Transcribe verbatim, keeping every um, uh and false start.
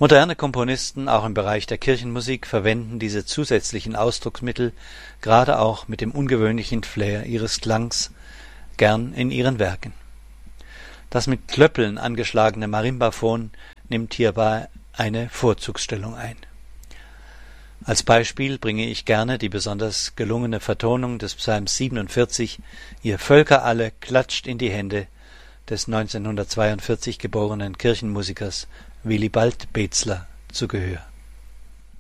Moderne Komponisten, auch im Bereich der Kirchenmusik, verwenden diese zusätzlichen Ausdrucksmittel, gerade auch mit dem ungewöhnlichen Flair ihres Klangs, gern in ihren Werken. Das mit Klöppeln angeschlagene Marimbaphon nimmt hierbei eine Vorzugsstellung ein. Als Beispiel bringe ich gerne die besonders gelungene Vertonung des Psalms siebenundvierzig, »Ihr Völker alle, klatscht in die Hände«, des neunzehnhundertzweiundvierzig geborenen Kirchenmusikers Willibald Bezler zu Gehör.